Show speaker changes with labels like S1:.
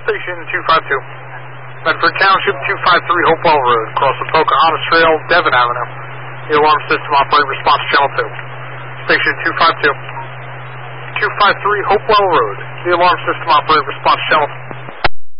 S1: Station 252. Medford Township 253 Hopewell Road, across the Pocahontas Trail, Devon Avenue. The alarm system operator response channel 2. Station 252. 253 Hopewell Road. The alarm system operator response channel